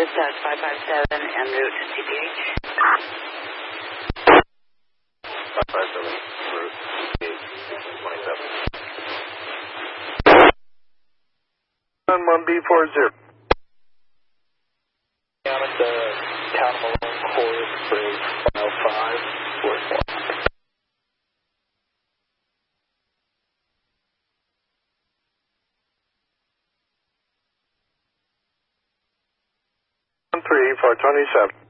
Dispatch 557 en route to CPH. 557 route CPH 27. 1B40. Down at the Town of Malone Court, bridge 105, West 1. 427.